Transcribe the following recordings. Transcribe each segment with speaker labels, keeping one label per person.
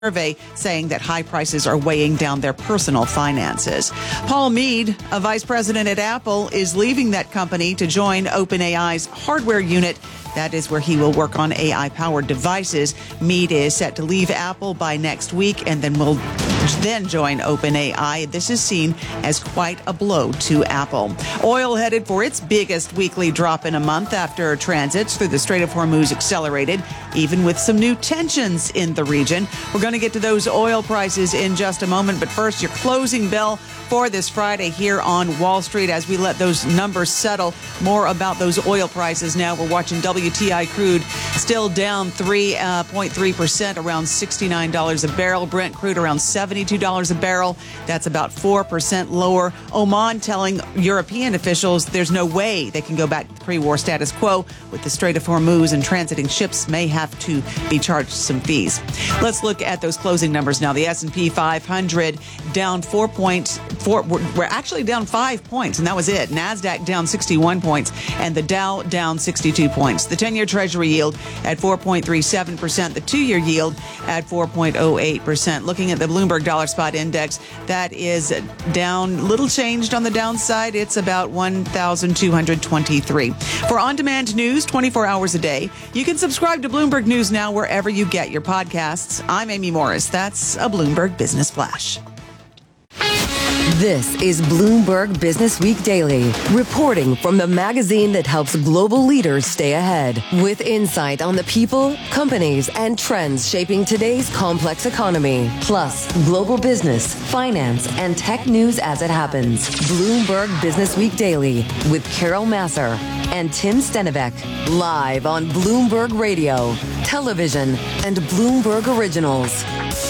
Speaker 1: survey saying that high prices are weighing down their personal finances. Paul Mead, a vice president at Apple, is leaving that company to join OpenAI's hardware unit. That is where he will work on AI-powered devices. Mead is set to leave Apple by next week and then will join OpenAI. This is seen as quite a blow to Apple. Oil headed for its biggest weekly drop in a month after transits through the Strait of Hormuz accelerated, even with some new tensions in the region. We're going to get to those oil prices in just a moment, but first, your closing bell for this Friday here on Wall Street as we let those numbers settle. More about those oil prices now. We're watching WTI crude still down 3.3%, around $69 a barrel. Brent crude around $72 a barrel. That's about 4% lower. Oman telling European officials there's no way they can go back to the pre-war status quo with the Strait of Hormuz, and transiting ships may have to be charged some fees. Let's look at those closing numbers now. The S&P 500 down 4.4. We're actually down 5 points, and that was it. NASDAQ down 61 points, and the Dow down 62 points. The 10-year Treasury yield at 4.37%. The 2-year yield at 4.08%. Looking at the Bloomberg Dollar Spot Index, that is down, little changed on the downside. It's about 1,223. For on-demand news 24 hours a day, you can subscribe to Bloomberg News Now wherever you get your podcasts. I'm Amy Morris. That's a Bloomberg Business Flash.
Speaker 2: This is Bloomberg Business Week Daily, reporting from the magazine that helps global leaders stay ahead, with insight on the people, companies, and trends shaping today's complex economy, plus global business, finance, and tech news as it happens. Bloomberg Business Week Daily with Carol Massar and Tim Stenivek, live on Bloomberg Radio, television, and Bloomberg Originals.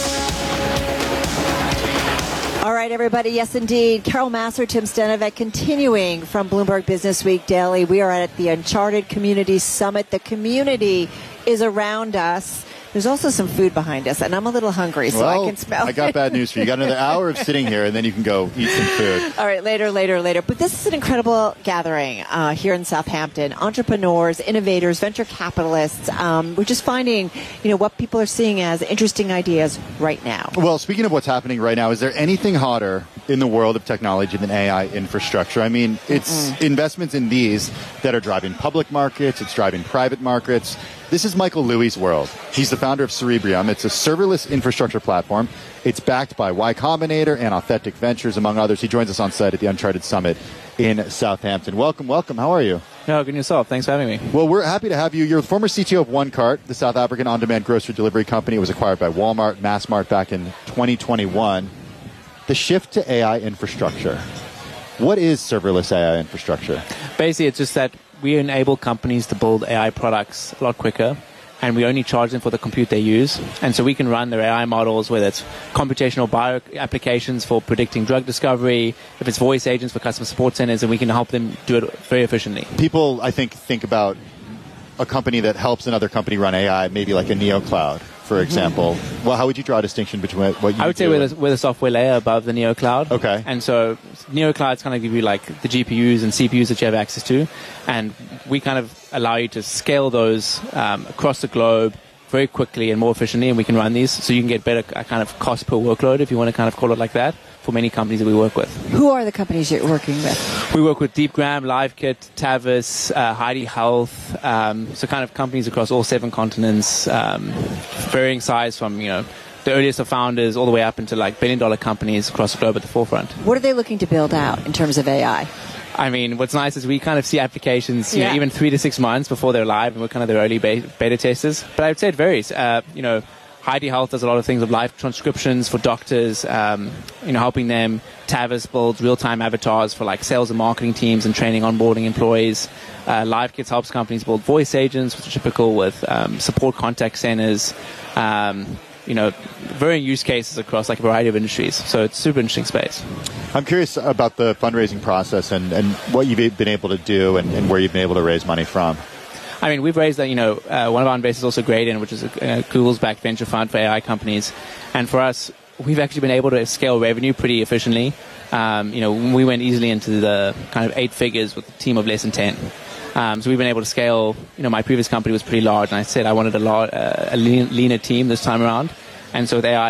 Speaker 3: All right, everybody. Yes, indeed. Carol Massar, Tim Stenivek, continuing from Bloomberg Business Week Daily. We are at the Uncharted Community Summit. The community is around us. There's also some food behind us, and I'm a little hungry, so I can smell
Speaker 4: I got bad news for you. You got another hour of sitting here, and then you can go eat some food.
Speaker 3: All right, later. But this is an incredible gathering here in Southampton. Entrepreneurs, innovators, venture capitalists. We're just finding, what people are seeing as interesting ideas right now.
Speaker 4: Well, speaking of what's happening right now, is there anything hotter in the world of technology than AI infrastructure? I mean, it's investments in these that are driving public markets. It's driving private markets. This is Michael Louie's world. He's the founder of Cerebrium. It's a serverless infrastructure platform. It's backed by Y Combinator and Authentic Ventures, among others. He joins us on site at the Uncharted Summit in Southampton. Welcome. How are you?
Speaker 5: No, good yourself. Thanks for having me.
Speaker 4: Well, we're happy to have you. You're the former CTO of OneCart, the South African on-demand grocery delivery company. It was acquired by Walmart, Massmart back in 2021. The shift to AI infrastructure. What is serverless AI infrastructure?
Speaker 5: Basically, it's just that we enable companies to build AI products a lot quicker, and we only charge them for the compute they use. And so we can run their AI models, whether it's computational bio applications for predicting drug discovery, if it's voice agents for customer support centers, and we can help them do it very efficiently.
Speaker 4: People, I think about a company that helps another company run AI, maybe like a NeoCloud, for example. Well, how would you draw a distinction between what you do?
Speaker 5: I would say we're the software layer above the NeoCloud.
Speaker 4: Okay.
Speaker 5: And so NeoClouds kind of give you like the GPUs and CPUs that you have access to, and we kind of allow you to scale those across the globe very quickly and more efficiently, and we can run these so you can get better kind of cost per workload, if you want to kind of call it like that, for many companies that we work with.
Speaker 3: Who are the companies you're working with?
Speaker 5: We work with DeepGram, LiveKit, Tavis, Heidi Health, so kind of companies across all 7 continents, varying size from, the earliest of founders all the way up into like billion-dollar companies across the globe at the forefront.
Speaker 3: What are they looking to build out in terms of AI?
Speaker 5: I mean, what's nice is we kind of see applications, even 3 to 6 months before they're live, and we're kind of their early beta testers. But I would say it varies. Heidi Health does a lot of things with live transcriptions for doctors, helping them. Tavis builds real-time avatars for like sales and marketing teams and training onboarding employees. LiveKit helps companies build voice agents, which are typical with support contact centers. Varying use cases across like a variety of industries. So it's a super interesting space.
Speaker 4: I'm curious about the fundraising process and what you've been able to do and where you've been able to raise money from.
Speaker 5: I mean, we've raised, one of our investors is also Gradient, which is Google's backed venture fund for AI companies. And for us, we've actually been able to scale revenue pretty efficiently. We went easily into the kind of 8 figures with a team of less than 10. So we've been able to scale. My previous company was pretty large, and I said I wanted a leaner team this time around. And so with AI,